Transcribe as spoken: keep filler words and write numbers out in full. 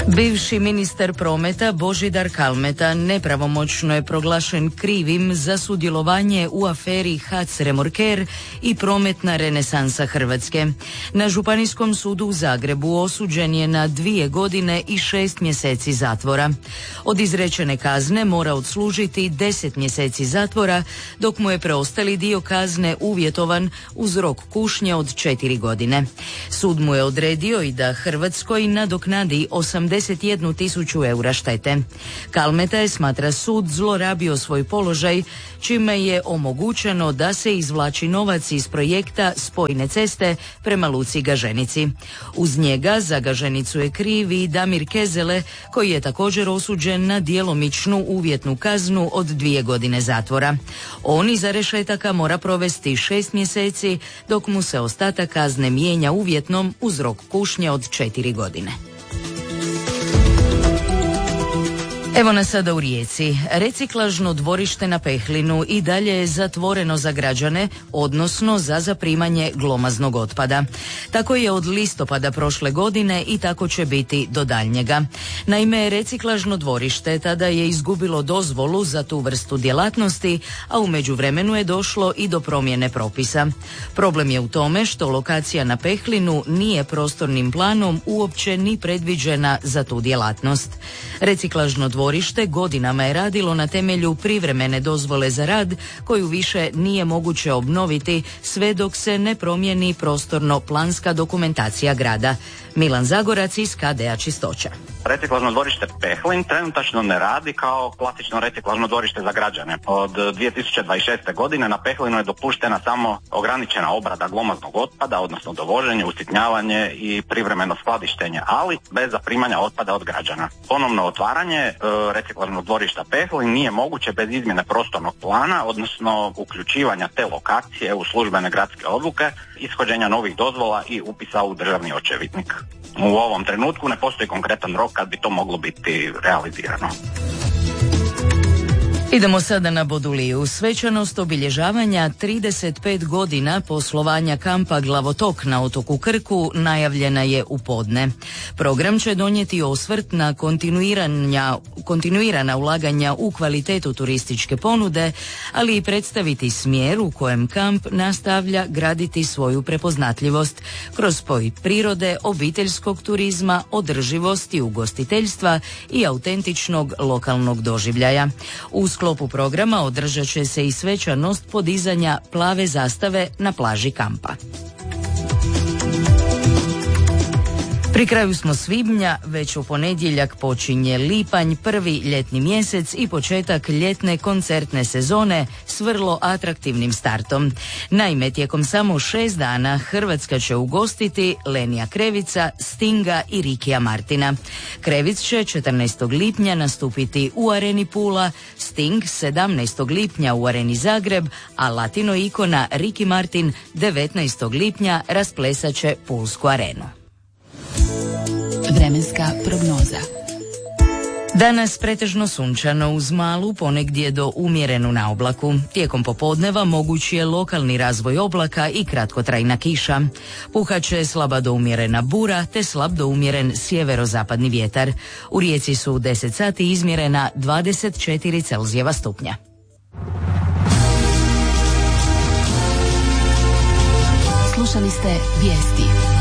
Bivši ministar prometa Božidar Kalmeta nepravomoćno je proglašen krivim za sudjelovanje u aferi H A C Remorker i prometna renesansa Hrvatske. Na Županijskom sudu u Zagrebu osuđen je na dvije godine i šest mjeseci zatvora. Od izrečene kazne mora odslužiti deset mjeseci zatvora, dok mu je preostali dio kazne uvjetovan uz rok kušnje od četiri godine. Sud mu je odredio i da Hrvatskoj nadoknadi osamdeset jednu tisuću eura štete. Kalmeta je, smatra sud, zlorabio svoj položaj, čime je omogućeno da se izvlači novac iz projekta spojne ceste prema luci Gaženici. Uz njega za Gaženicu je kriv i Damir Kezele, koji je također osuđen na djelomičnu uvjetnu kaznu od dvije godine zatvora. On iza rešetaka mora provesti šest mjeseci, dok mu se ostatak kazne mijenja uvjetnom uz rok kušnje od četiri godine. Evo nas sada u Rijeci. Reciklažno dvorište na Pehlinu i dalje je zatvoreno za građane, odnosno za zaprimanje glomaznog otpada. Tako je od listopada prošle godine i tako će biti do daljnjega. Naime, reciklažno dvorište tada je izgubilo dozvolu za tu vrstu djelatnosti, a u međuvremenu je došlo i do promjene propisa. Problem je u tome što lokacija na Pehlinu nije prostornim planom uopće ni predviđena za tu djelatnost. Reciklažno dvorište Dvorište godinama je radilo na temelju privremene dozvole za rad, koju više nije moguće obnoviti sve dok se ne promijeni prostorno-planska dokumentacija grada. Milan Zagorac iz K D A Čistoća. Reciklažno dvorište Pehlin trenutačno ne radi kao klasično reciklažno dvorište za građane. Od dvije tisuće dvadeset šeste. godine na Pehlinu je dopuštena samo ograničena obrada glomaznog otpada, odnosno dovoženje, usitnjavanje i privremeno skladištenje, ali bez zaprimanja otpada od građana. Ponovno otvaranje e, reciklažnog dvorišta Pehlin nije moguće bez izmjene prostornog plana, odnosno uključivanja te lokacije u službene gradske odluke, ishođenja novih dozvola i upisa u državni očevidnik. U ovom trenutku ne postoji konkretan rok kad bi to moglo biti realizirano. Idemo sada na Boduliju. Svečanost obilježavanja trideset pet godina poslovanja kampa Glavotok na otoku Krku najavljena je u podne. Program će donijeti osvrt na kontinuirana ulaganja u kvalitetu turističke ponude, ali i predstaviti smjer u kojem kamp nastavlja graditi svoju prepoznatljivost kroz spoj prirode, obiteljskog turizma, održivosti ugostiteljstva i autentičnog lokalnog doživljaja. U sklopu programa održat će se i svečanost podizanja plave zastave na plaži kampa. Pri kraju smo svibnja, već u ponedjeljak počinje lipanj, prvi ljetni mjesec i početak ljetne koncertne sezone s vrlo atraktivnim startom. Naime, tijekom samo šest dana Hrvatska će ugostiti Lenija Krevica, Stinga i Rikija Martina. Krevic će četrnaestog lipnja nastupiti u Areni Pula, Sting sedamnaestog lipnja u Areni Zagreb, a latino ikona Ricky Martin devetnaestog lipnja rasplesat će Pulsku arenu. Vremenska prognoza. Danas pretežno sunčano uz malu, ponegdje do umjerenu naoblaku. Tijekom popodneva moguć je lokalni razvoj oblaka i kratkotrajna kiša. Puhat će slaba do umjerena bura te slab do umjeren sjeverozapadni vjetar. U Rijeci su u deset sati izmjerena dvadeset četiri Celzijeva stupnja. Slušali ste vijesti.